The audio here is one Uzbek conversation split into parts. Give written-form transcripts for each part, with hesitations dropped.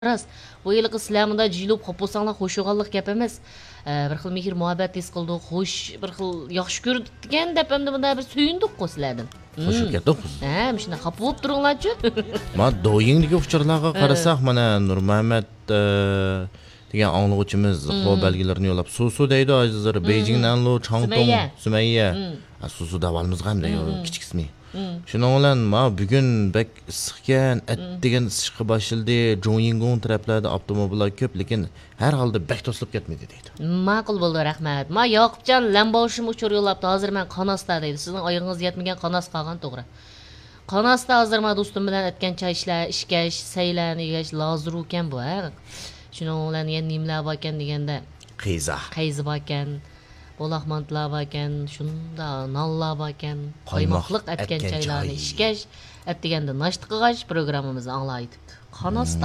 Ras, bu yılki sizlarmında jilib qo'polsanglar xo'shug'anlik gap emas. Bir xil mehr muhabbat his qildik, xo'sh, bir xil yaxshi ko'rdik degan deb endi bunda bir suyundik-ku sizlardan. Xo'shib ketdik. Ha, shuna xafa bo'lib turinglar-chi. Ma doyingdagi uchurlarga qarasak, mana Nurmuhammad degan anglag'uvchimiz iqlo belgilarini yo'llab, suv deydi azizlar, Beijingdan lo Changtong, Sumayya. Suv davolimiz ham deydi, kichik ismi. Shuning bilan ma bugun bek issiqkan, degan issiqqa boshladi. Jongyingon taraflarda avtomobillar ko'p, lekin har holda bek to'silib ketmaydi deydi. Ma'qul bo'ldi, rahmat. Ma Yoqubjon Lamboshim uchur yo'llabdi. Hozir men Qonasda deydi. Sizning oyingiz yetmagan Qonas qolgan, to'g'ri. Qonasda hozir men do'stim bilan o'tgan choy ishkash, saylan yegash lozir ekan bu, ha. Shuning bilan yana nimlar bor ekan deganda qayzi bor ekan. Bolaqmantlar bor ekan, shunda nonlar bor ekan, qaymoqliq atgan choylarni ishkash, atganda nashta qilg'ash programmamizni anglaytibdi. Qonasda.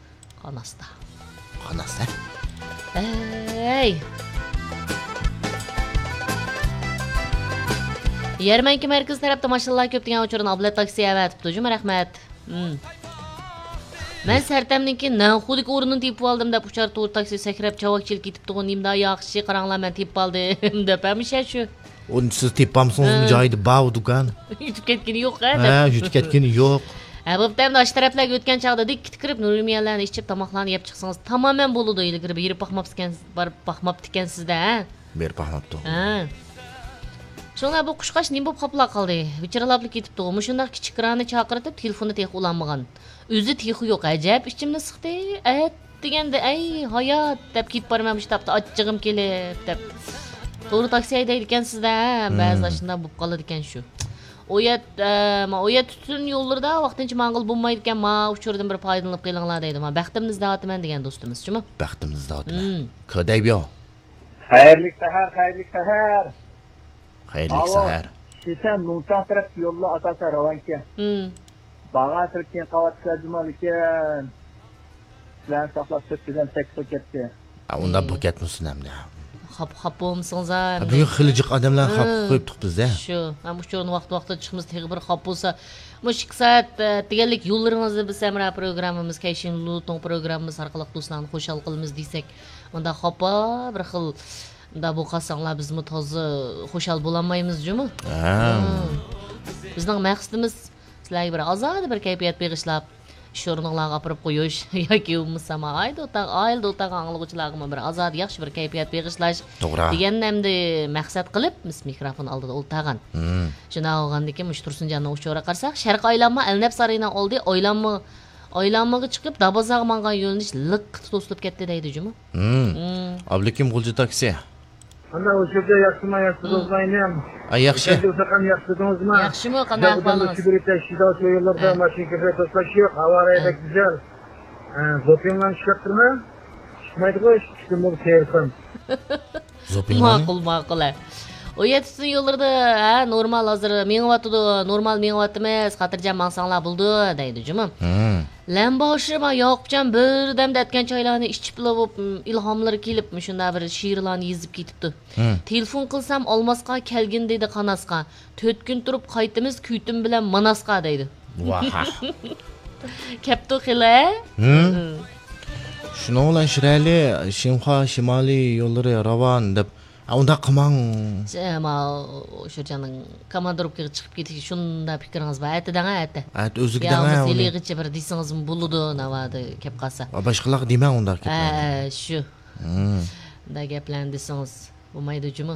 Ey. Yarmanka markaz tarafda mashinalar ko'p degan uchun ablat taksi avatibdi. Juma rahmat. Men sartamninki nanxulik o'rnini tepib oldim deb uchar to'rt taksi sakrab chavakchilik ketibdi. Nimda yaxshi qaranglar men tepib oldim deb hamisha shu. Uni siz tepamsizmi joyda bav dukan? Yutib ketgani yo'q, ha? Ha, yutib ketgani yo'q. Bo'pti, ash taraflarga o'tgan chaqda dik kirib nurmiyalarni ichib tomoqlarni yeb chiqsangiz tamoman bo'ladi. Ilgari berib baxmabdi-sizda, ha? Berib baxmabdi. Ha. Shuna bu qushqash nim bo'lib qopla qoldi. Vichiralab ketibdi. Mushunda kichikrani chaqirib telefonni tex ulanmagan. O'zi texi yo'q, ajab ichimni siqdi. Deganda ay hayot deb ketib bormamiş tapdi. Achchig'im kelib deb. To'g'ri taksi haydaydi ekansizda, ba'zida shunday bo'lib qoladi ekan shu. Oyat tutun yo'llarda vaqtincha mang'il bo'lmaydi ekan, ma uchurdan bir foydalanib qilinglar deydi. Ma baxtimizda otaman degan do'stimizchimi? Baxtimizda otaman. Kodaybiyo. Xayrli sahar. Xayrli sahar. Sen Nurtan taraf yo'lda atasa ravanka. Bağa Türkiye qavatga jumalkan. Sizlar saqlab so'kdan tekso ketdi. Unda bu ketmisin hamda. Xap bo'lmisiz ham. Bugun xilijiq odamlar xap qo'yibdik bizda. Shu, ham uchun vaqt-vaqtida chiqimiz teg bir xap bo'lsa, mushik soat deganlik yo'llaringizni biz hamra programmamiz, Kayshin Luton programmamiz orqali do'stlarni xo'shal qilamiz desak, unda xapa bir xil unda bu qasanglar bizmi toza xo'shal bo'lamaymiz-jumi? Bizning maqsadimiz sizlarga bir ozod bir kayfiyat beg'ishlab ishlarga olib qo'yish yoki bo'lmasa oilda o'tagan anglag'uvchilarga bir ozod yaxshi bir kayfiyat beg'ishlash degan namda maqsad qilib mis mikrofon oldida o'ltagan. Shuna olgandiki mush Tursunjanni o'shora qarsak, Sharq aylanma Alnab saroyidan oldi, aylanmaga chiqib Dabozag'a mangan yo'linish liq to'silib ketdi deydi juma. Ablekim G'ulji taksi. Ana o'sha yaxshimi, yaxshi ham. Yaxshi. Yaxshimi, qanday ahvolingiz? Sibirda shiddat yo'llarda mashinaga to'slash yo'q, havo harorati güzel. Zopingdan chiqib turma. Chiqmaydi-ku, chiqdim telefon. Ma'qul. Oyatsin yo'llarda normal hozir mengyapti, normal mengyapti emas, xotirjam mansanglar bo'ldi deydi juma. Lamboshima Yoqubjon birdamda atgan choylarni ichib bo'lib, ilhomlari kelib, shunda bir she'rlarni yozib ketibdi. Telefon qilsam Olmosqa kelgin dedi Qanasqa. 4 kun turib qaytimiz kuytim bilan Manasqa deydi. Vaha. Kapto xila? Shuning bilan Shirali, Shimxa shimoliy yo'llari ravon deb unda qimang. O'shaning komandirovkaga chiqib ketish shunda fikringiz bor. Aytdi. O'zigidan Sizlargacha bir desangiz bo'ladi, navada kep qolsa. Boshqalar demang unda kep. Shu. Unda gaplarni desangiz bo'lmaydi-jimi?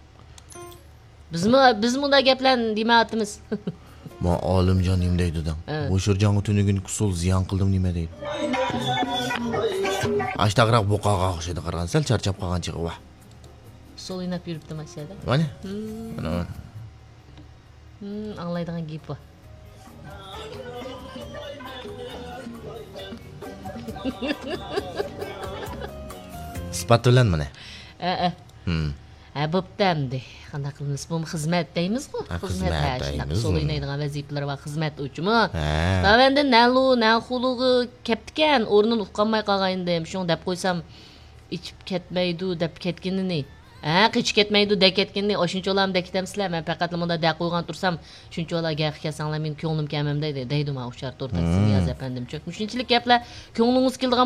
Biz bunda gaplarni demayapmiz. Ma olimjon nima deydi-dan. O'shirjonga tunugini kusul ziyon qildim nima deydi. Ashtaqroq buqaga o'xshaydi qaragan, sal charchab qolgan chiqib va. Sol o'ynab yuribdi mashada. Mana. Anglaydigan gap bor. Sifat bilan mana. Bo'pti. Qanday qilamiz? Bu xizmat deymiz-ku. Xizmat. Sol o'ynaydigan vazifalar va xizmat uchunmi? Tavanda nanxulugi kaptikan, o'rnini uqqanmay qolgan edim. Shuni deb qo'ysam ichib ketmaydi deb ketganini. Qichib ketmaydi dek ketganda, shuncha olam dek ketamsizlar. Men faqat bunda dek qo'ygan tursam, shuncha ola gap kelsanglar men ko'nglim kelmam deydi. Deydi ma o'shar to'rtasi Niyoz afandim. Shunchalik gaplar ko'nglingiz keldigan